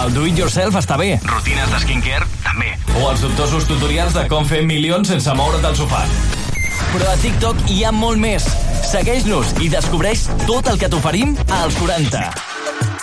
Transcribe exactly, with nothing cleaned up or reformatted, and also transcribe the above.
el do-it-yourself està bé. Rutines de skincare, també. O els dubtosos tutorials de com fer milions sense moure't del sofà. Però a TikTok hi ha molt més. Segueix-nos i descobreix tot el que t'oferim als quaranta.